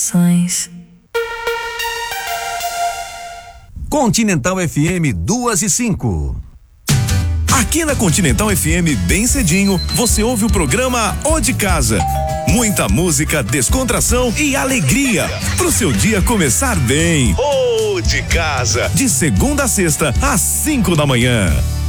emoções. Continental FM 2:05. Aqui na Continental FM, bem cedinho, você ouve o programa O de Casa. Muita música, descontração e alegria pro seu dia começar bem. O de Casa, de segunda a sexta, às 5 da manhã.